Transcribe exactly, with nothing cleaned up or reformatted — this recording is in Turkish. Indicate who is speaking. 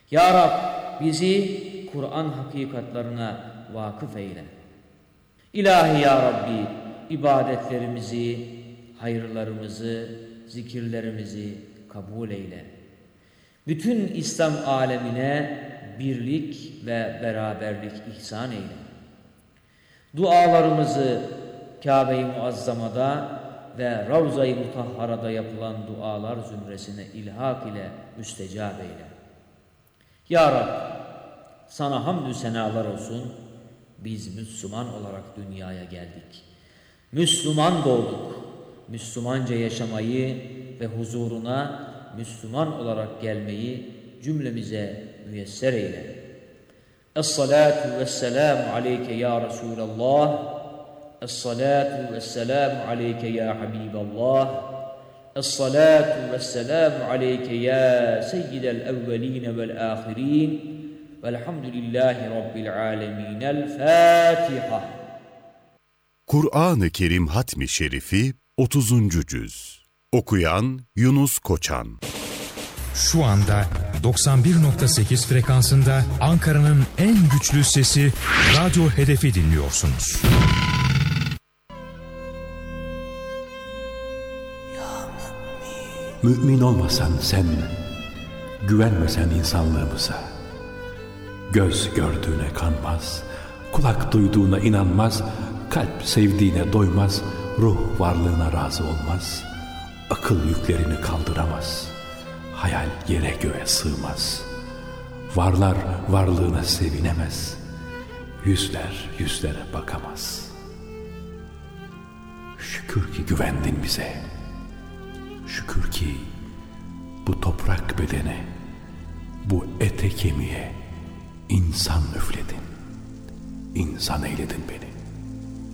Speaker 1: Ya Rab, bizi Kur'an hakikatlarına vakıf eyle. İlahi Ya Rabbi, ibadetlerimizi, hayırlarımızı, zikirlerimizi kabul eyle. Bütün İslam alemine birlik ve beraberlik ihsan eyle. Dualarımızı Kabe-i Muazzama'da ve Ravza-i Mutahhara'da yapılan dualar zümresine ilhak ile müstecab eyle. Ya Rab, sana hamdü senalar olsun. Biz Müslüman olarak dünyaya geldik. Müslüman doğduk. Müslümanca yaşamayı ve huzuruna Müslüman olarak gelmeyi cümlemize müyesser eyle. Es-salatu vesselamu aleyke ya Resulallah. Es-salatu vesselamu aleyke ya Habiballah. Es-salatu vesselamu aleyke ya seyyidel evveline vel ahirin. Velhamdülillahi Rabbil alemin. El Fatiha.
Speaker 2: Kur'an-ı Kerim Hatmi Şerifi otuzuncu cüz. Okuyan Yunus Koçan.
Speaker 3: Şu anda doksan bir nokta sekiz frekansında Ankara'nın en güçlü sesi Radyo Hedef'i dinliyorsunuz.
Speaker 4: Mümin olmasan sen, güvenmesen insanlığımıza, göz gördüğüne kanmaz, kulak duyduğuna inanmaz, kalp sevdiğine doymaz, ruh varlığına razı olmaz, akıl yüklerini kaldıramaz, hayal yere göğe sığmaz, varlar varlığına sevinemez, yüzler yüzlere bakamaz. Şükür ki güvendin bize, şükür ki bu toprak bedene, bu ete kemiğe insan üfledin, insan eyledin beni.